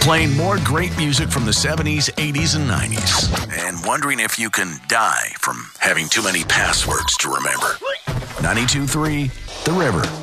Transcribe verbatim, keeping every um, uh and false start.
playing more great music from the seventies, eighties, and nineties. And wondering if you can die from having too many passwords to remember. ninety-two point three The River.